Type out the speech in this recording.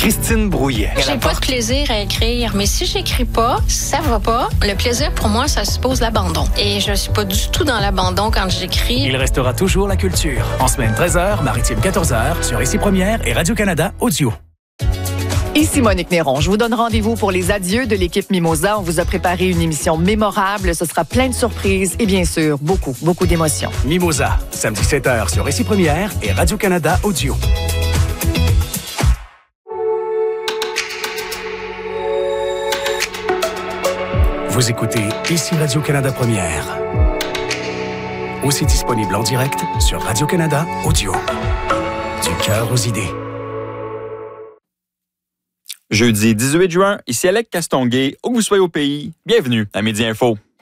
Christine Brouillet. J'ai pas de plaisir à écrire, mais si j'écris pas, ça va pas. Le plaisir, pour moi, ça suppose l'abandon. Et je suis pas du tout dans l'abandon quand j'écris. Il restera toujours la culture. En semaine 13h, Maritime 14h, sur Ici Première et Radio-Canada Audio. Ici Monique Néron. Je vous donne rendez-vous pour les adieux de l'équipe Mimosa. On vous a préparé une émission mémorable. Ce sera plein de surprises et bien sûr, beaucoup d'émotions. Mimosa, samedi 7h sur Ici Première et Radio-Canada Audio. Vous écoutez Ici Radio-Canada Première. Aussi disponible en direct sur Radio-Canada Audio. Du cœur aux idées. Jeudi 18 juin, ici Alec Castonguay, où que vous soyez au pays, bienvenue à Midi Info.